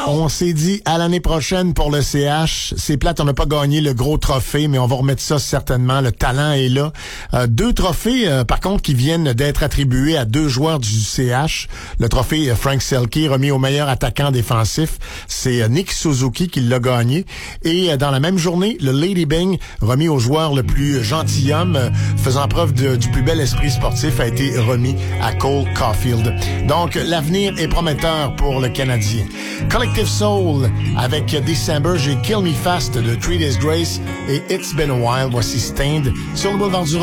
On s'est dit à l'année prochaine pour le CH. C'est plate, on n'a pas gagné le gros trophée, mais on va remettre ça certainement. Le talent est là. 2 trophées, par contre, qui viennent d'être attribués à 2 joueurs du CH. Le trophée Frank Selke, remis au meilleur attaquant défensif. C'est Nick Suzuki qui l'a gagné. Et dans la même journée, le Lady Byng, remis au joueur le plus gentilhomme, faisant preuve du plus bel esprit sportif, a été remis à Cole Caulfield. Donc, l'avenir est prometteur pour le Canadien. Collective Soul, avec December, j'ai Kill Me Fast de 3 Days Grace et It's Been a While. Voici Stained sur le boulevard du